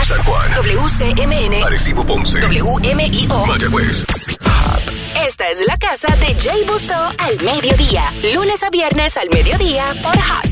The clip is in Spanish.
San Juan, WCMN, Arecibo, Ponce, WMIO, Mayagüez. Esta es la casa de Jay Buzó al mediodía, lunes a viernes al mediodía por Hot